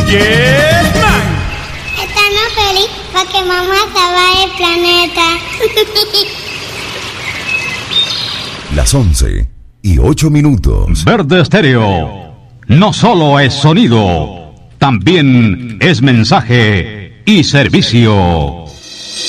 Yes, man. Estamos felices porque mamá salva el planeta. Las 11:08. Verde Estéreo no solo es sonido, también es mensaje y servicio.